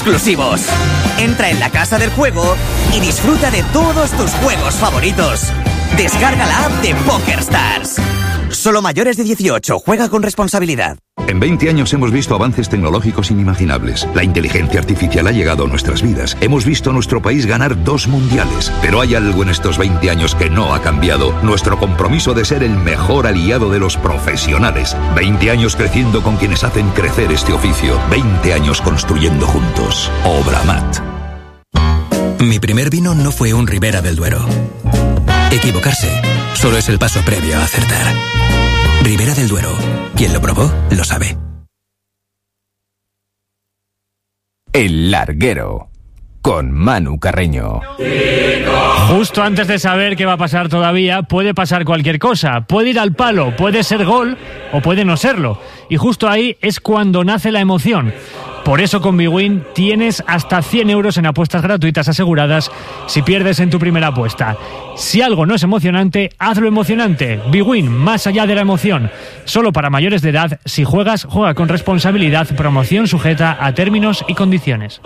exclusivos. Entra en la casa del juego y disfruta de todos tus juegos favoritos. Descarga la app de PokerStars. Solo mayores de 18. Juega con responsabilidad. En 20 años hemos visto avances tecnológicos inimaginables. La inteligencia artificial ha llegado a nuestras vidas. Hemos visto a nuestro país ganar 2 mundiales. Pero hay algo en estos 20 años que no ha cambiado. Nuestro compromiso de ser el mejor aliado de los profesionales. 20 años creciendo con quienes hacen crecer este oficio. 20 años construyendo juntos. Obramat. Mi primer vino no fue un Ribera del Duero. Equivocarse solo es el paso previo a acertar. Ribera del Duero. Quien lo probó, lo sabe. El Larguero, con Manu Carreño. Justo antes de saber qué va a pasar todavía, puede pasar cualquier cosa. Puede ir al palo, puede ser gol o puede no serlo. Y justo ahí es cuando nace la emoción. Por eso con bwin tienes hasta 100 euros en apuestas gratuitas aseguradas si pierdes en tu primera apuesta. Si algo no es emocionante, hazlo emocionante. bwin, más allá de la emoción. Solo para mayores de edad. Si juegas, juega con responsabilidad. Promoción sujeta a términos y condiciones.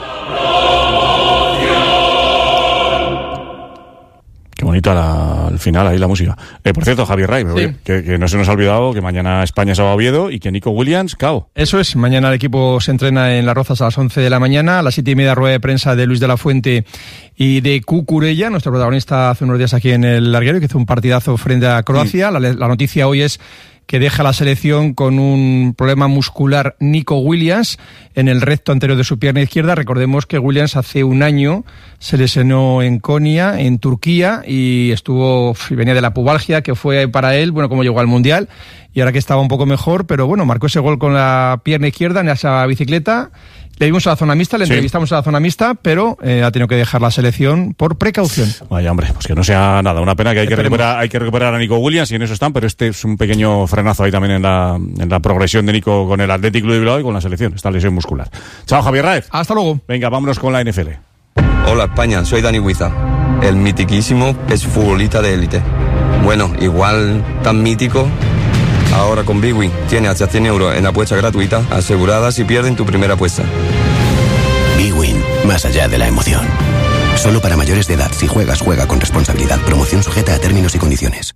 Qué bonito al final ahí la música. Por cierto, Javier Ray, sí, que no se nos ha olvidado que mañana España se va a Oviedo y que Nico Williams, cao. Eso es, mañana el equipo se entrena en Las Rozas a las 11 de la mañana, a las 7:30 rueda de prensa de Luis de la Fuente y de Cucurella, nuestro protagonista hace unos días aquí en el Larguero, que hizo un partidazo frente a Croacia. La noticia hoy es que deja la selección con un problema muscular Nico Williams en el recto anterior de su pierna izquierda. Recordemos que Williams hace un año se lesionó en Konya, en Turquía, y venía de la pubalgia, que fue para él, como llegó al Mundial, y ahora que estaba un poco mejor, pero marcó ese gol con la pierna izquierda en esa bicicleta. Le vimos a la zona mixta, le entrevistamos a la zona mixta, pero ha tenido que dejar la selección por precaución. Vaya, hombre, pues que no sea nada. Una pena que hay que recuperar a Nico Williams, y en eso están, pero este es un pequeño frenazo ahí también en la progresión de Nico con el Athletic Club de Bilbao y con la selección, esta lesión muscular. Chao, Javier Raez. Hasta luego. Venga, vámonos con la NFL. Hola, España, soy Dani Huiza, el mitiquísimo exfutbolista de élite. Bueno, igual tan mítico. Ahora con bwin tienes hasta 100 euros en apuestas gratuitas aseguradas si pierden tu primera apuesta. bwin, más allá de la emoción. Solo para mayores de edad. Si juegas, juega con responsabilidad. Promoción sujeta a términos y condiciones.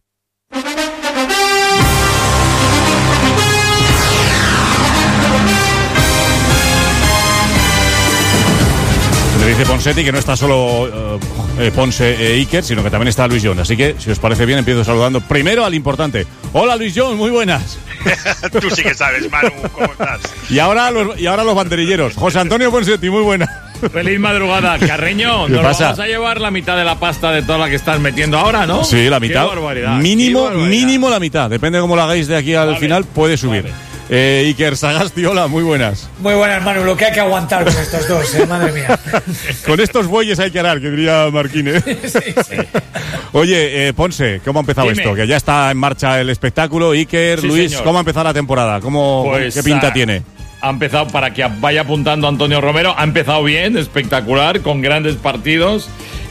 Le dice Ponsetti que no está solo Ponce e Iker, sino que también está Luis Jones. Así que, si os parece bien, empiezo saludando primero al importante. Hola, Luis Jones, muy buenas. Tú sí que sabes, Manu, ¿cómo estás? Y ahora los banderilleros. José Antonio Ponsetti, muy buenas. Feliz madrugada, Carreño. Nos vamos a llevar la mitad de la pasta de toda la que estás metiendo ahora, ¿no? Sí, la mitad. Qué barbaridad. Mínimo la mitad. Depende de cómo lo hagáis de aquí al final, puede subir. Vale. Iker Sagasti, hola, muy buenas. Muy buenas, Manu, lo que hay que aguantar con estos dos, madre mía. Con estos bueyes hay que arar, que diría Marquín, sí. Oye, Ponce, ¿cómo ha empezado esto? Que ya está en marcha el espectáculo. Iker, sí, Luis, señor. ¿Cómo ha empezado la temporada? ¿Qué pinta tiene? Ha empezado, para que vaya apuntando Antonio Romero, ha empezado bien, espectacular, con grandes partidos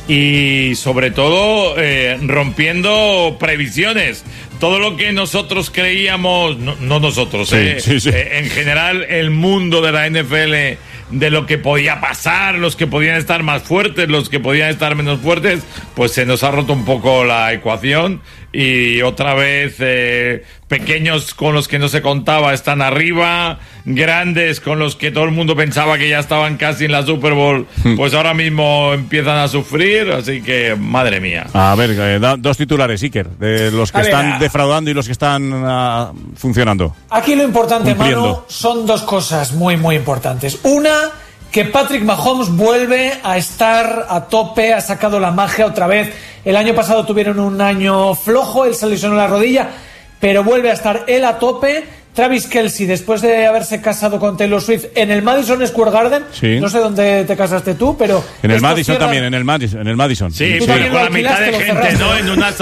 y sobre todo rompiendo previsiones. Todo lo que nosotros creíamos, no nosotros, sí. En general el mundo de la NFL, de lo que podía pasar, los que podían estar más fuertes, los que podían estar menos fuertes, pues se nos ha roto un poco la ecuación y otra vez pequeños con los que no se contaba están arriba, grandes con los que todo el mundo pensaba que ya estaban casi en la Super Bowl, pues ahora mismo empiezan a sufrir, así que madre mía. A ver, dos titulares, Iker, de los que están defraudando y los que están funcionando. Aquí lo importante, Manu, son dos cosas muy, muy importantes. Una, que Patrick Mahomes vuelve a estar a tope, ha sacado la magia otra vez. El año pasado tuvieron un año flojo, él se lesionó la rodilla, pero vuelve a estar él a tope. Travis Kelce, después de haberse casado con Taylor Swift en el Madison Square Garden, sí. No sé dónde te casaste tú, pero... En el Madison también, en el Madison. Sí, pero con la mitad de gente, ¿no? En una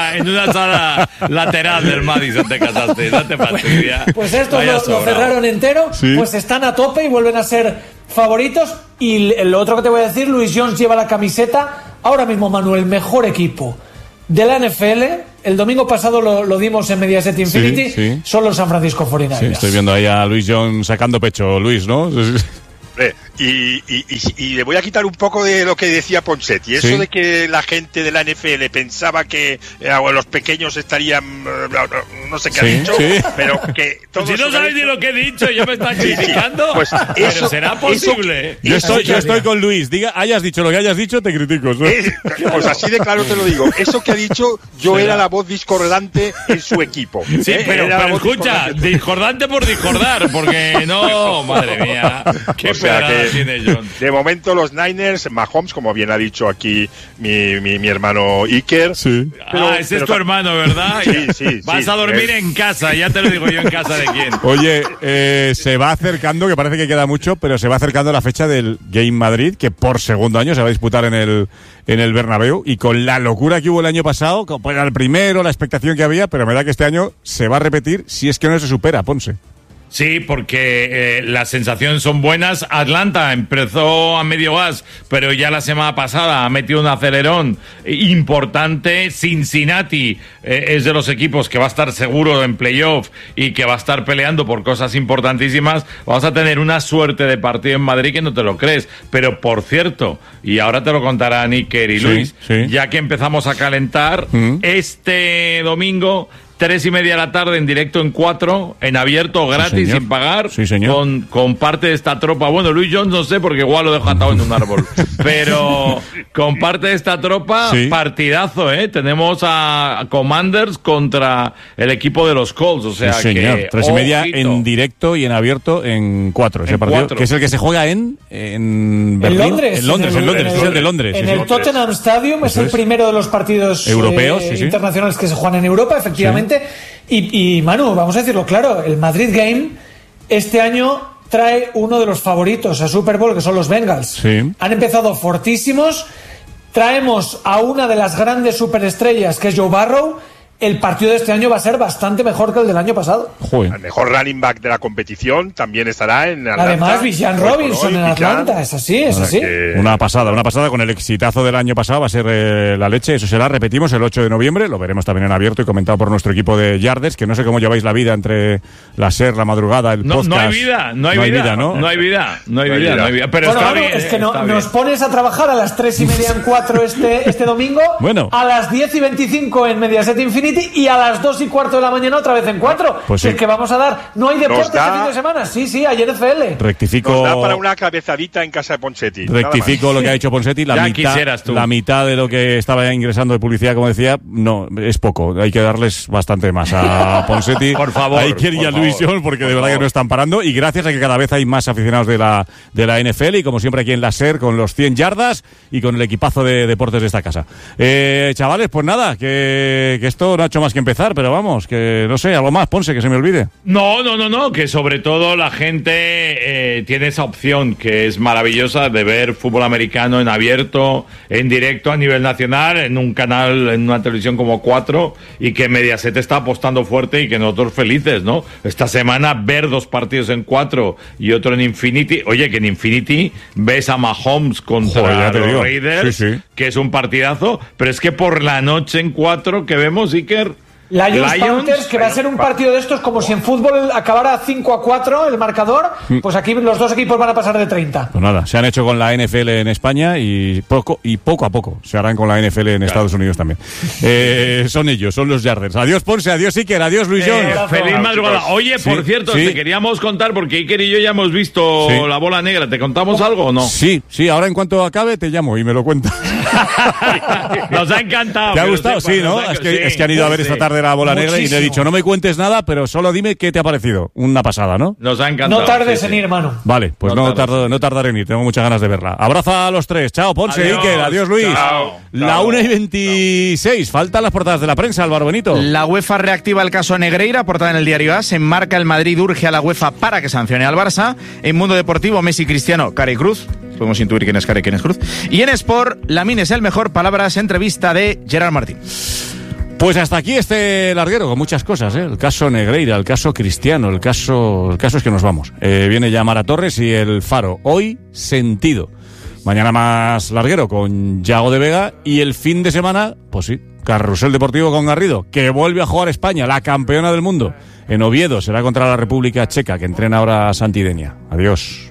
sala lateral del Madison te casaste, no te fastidia. Pues estos lo cerraron entero, sí. Pues están a tope y vuelven a ser favoritos. Y lo otro que te voy a decir, Luis Jones lleva la camiseta, ahora mismo, Manuel, mejor equipo de la NFL. El domingo pasado lo dimos en Mediaset Infinity, sí. Son los San Francisco 49ers. Sí, estoy viendo ahí a Luis Jones sacando pecho, Luis, ¿no? Y le voy a quitar un poco de lo que decía Ponseti. Eso de que la gente de la NFL pensaba que los pequeños estarían, no sé qué ha dicho, pero que todos... Si no sabéis ni lo que he dicho, ya me están criticando. Pues pero será posible. Yo estoy con Luis. Hayas dicho lo que hayas dicho, te critico. Pues así de claro te lo digo. Eso que ha dicho, yo era la voz discordante en su equipo. Sí, pero escucha, discordante por discordar, porque no, madre mía, qué pegada tiene John. De momento los Niners, Mahomes, como bien ha dicho aquí mi hermano Iker. Sí. Ese es tu hermano, ¿verdad? Sí. Vas a dormir en casa, ya te lo digo yo, en casa de quién. Oye, se va acercando, que parece que queda mucho, pero se va acercando la fecha del Game Madrid, que por segundo año se va a disputar en el Bernabéu, y con la locura que hubo el año pasado, como era el primero, la expectación que había, pero me da que este año se va a repetir si es que no se supera, Ponce. Sí, porque las sensaciones son buenas. Atlanta empezó a medio gas, pero ya la semana pasada ha metido un acelerón importante. Cincinnati es de los equipos que va a estar seguro en playoff y que va a estar peleando por cosas importantísimas. Vamos a tener una suerte de partido en Madrid que no te lo crees. Pero por cierto, y ahora te lo contarán Iker y Luis, ya que empezamos a calentar, este domingo 3:30 de la tarde en directo en 4, en abierto, gratis, sin pagar, con parte de esta tropa. Bueno, Luis Jones no sé, porque igual lo dejo atado en un árbol, pero con parte de esta tropa, partidazo, tenemos a Commanders contra el equipo de los Colts, o sea que 3:30 en directo y en abierto en 4, ese partido, que es el que se juega en Berlín. En Londres. En Londres, es el de Londres. En el Tottenham Stadium es el primero de los partidos europeos, internacionales que se juegan en Europa, efectivamente. Y Manu, vamos a decirlo claro, el Madrid Game este año trae uno de los favoritos a Super Bowl, que son los Bengals. Han empezado fortísimos, traemos a una de las grandes superestrellas, que es Joe Burrow. El partido de este año va a ser bastante mejor que el del año pasado. El mejor running back de la competición también estará en Atlanta. Además, Bijan Robinson en Atlanta, es así. Una pasada con el exitazo del año pasado, va a ser la leche. Eso será, repetimos, el 8 de noviembre, lo veremos también en abierto y comentado por nuestro equipo de Yarders, que no sé cómo lleváis la vida entre la SER, la madrugada, el podcast. No hay vida. Pero bueno, está bien. Es que nos pones a trabajar a las 3:30 en 4 este domingo, a las 10:25 en Mediaset Infinity, y a las 2:15 de la mañana otra vez en 4. Pues es que vamos a dar. No hay deporte este fin de semana. Sí, hay NFL. Rectifico. Nos da para una cabezadita en casa de Ponseti. Rectifico lo que ha dicho Ponseti. La mitad de lo que estaba ingresando de publicidad, como decía, no, es poco. Hay que darles bastante más a Ponseti. Por favor. A Iker y a Luis John, porque de verdad que no están parando. Y gracias a que cada vez hay más aficionados de la NFL. Y como siempre aquí en la SER, con los 100 yardas y con el equipazo de deportes de esta casa. Chavales, pues nada, que esto no ha hecho más que empezar, pero vamos, que no sé, algo más, Ponce, que se me olvide. No, que sobre todo la gente tiene esa opción que es maravillosa de ver fútbol americano en abierto, en directo a nivel nacional, en un canal, en una televisión como 4, y que Mediaset está apostando fuerte y que nosotros felices, ¿no? Esta semana ver 2 partidos en 4 y otro en Infinity. Oye, que en Infinity ves a Mahomes contra los Raiders, que es un partidazo, pero es que por la noche en 4 que vemos, Iker, Lions Panthers, que va a ser un partido de estos como si en fútbol acabara 5-4 el marcador, pues aquí los dos equipos van a pasar de 30. Pues nada, se han hecho con la NFL en España y poco a poco se harán con la NFL en Estados Unidos también. Son ellos, son los Yarders. Adiós Ponce, adiós Iker, adiós Luis John. Feliz madrugada. Oye, por cierto, te queríamos contar, porque Iker y yo ya hemos visto la bola negra. ¿Te contamos algo o no? Sí, ahora en cuanto acabe te llamo y me lo cuentas. Nos ha encantado. ¿Te ha gustado? Sí, ¿no? Es que han ido a ver esta tarde la bola negra y le he dicho, no me cuentes nada, pero solo dime qué te ha parecido. Una pasada, ¿no? Nos ha encantado. No tardes en ir, hermano. Vale, pues no tardaré en ir, tengo muchas ganas de verla. Abraza a los tres. Chao, Ponce, Iker, adiós Luis. Chao. La 1:26, faltan las portadas de la prensa, Álvaro Benito. La UEFA reactiva el caso Negreira, portada en el diario AS. En Marca, el Madrid urge a la UEFA para que sancione al Barça. En Mundo Deportivo, Messi, Cristiano, Cara y Cruz. Podemos intuir quién es Cara y quién es Cruz. Y en Sport, Lamine es el mejor. Palabras, entrevista de Gerard Martín. Pues hasta aquí este larguero con muchas cosas, ¿eh? El caso Negreira, el caso Cristiano, el caso es que nos vamos. Viene ya Mara Torres y el Faro. Hoy, Sentido. Mañana más larguero con Yago de Vega y el fin de semana, pues sí, Carrusel Deportivo con Garrido, que vuelve a jugar España, la campeona del mundo. En Oviedo será contra la República Checa, que entrena ahora a Santidenia. Adiós.